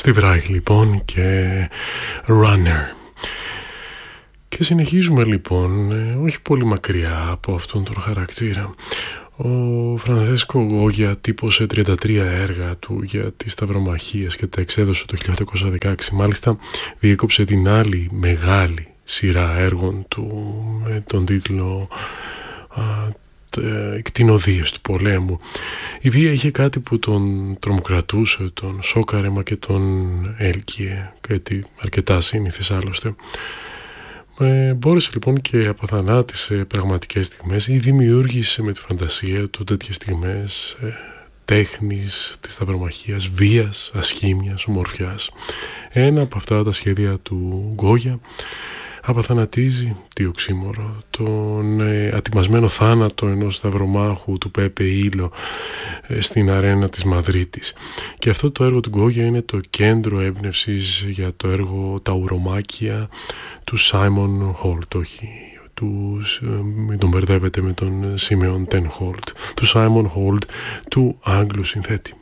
Steve Reich λοιπόν και Runner. Και συνεχίζουμε λοιπόν, όχι πολύ μακριά από αυτόν τον χαρακτήρα. Ο Φρανσέσκο Γκόγια τύπωσε 33 έργα του για τις σταυρομαχίες και τα εξέδωσε το 1816. Μάλιστα διέκοψε την άλλη μεγάλη σειρά έργων του με τον τίτλο «Κτηνοδίες του πολέμου». Η βία είχε κάτι που τον τρομοκρατούσε, τον σόκαρε μα και τον έλκυε, κάτι αρκετά σύνηθες άλλωστε. Μπόρεσε λοιπόν και αποθανάτησε πραγματικές στιγμές ή δημιούργησε με τη φαντασία του τέτοιες στιγμές τέχνης, της σταυρομαχίας, βίας, ασχήμιας, ομορφιάς. Ένα από αυτά τα σχέδια του Γκόγια απαθανατίζει, τι οξύμορο, τον ατιμασμένο θάνατο ενός σταυρομάχου του Πέπε Ήλο στην αρένα της Μαδρίτης. Και αυτό το έργο του Γκόγια είναι το κέντρο έμπνευσης για το έργο «Τα ουρομάκια» του Σάιμον Χόλτ, όχι μην τον μπερδεύετε με τον Σίμεον Τεν Χόλτ, του Σάιμον Χόλτ, του Άγγλου συνθέτη.